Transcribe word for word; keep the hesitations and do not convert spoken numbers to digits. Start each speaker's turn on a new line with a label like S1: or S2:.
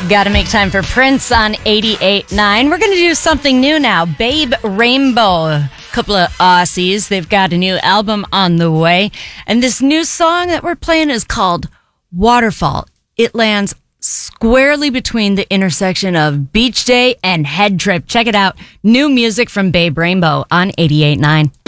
S1: Got to make time for Prince on eighty-eight point nine. We're going to do something new now. Babe Rainbow, a couple of Aussies. They've got a new album on the way. And this new song that we're playing is called Waterfall. It lands squarely between the intersection of Beach Day and Head Trip. Check it out. New music from Babe Rainbow on eighty-eight point nine.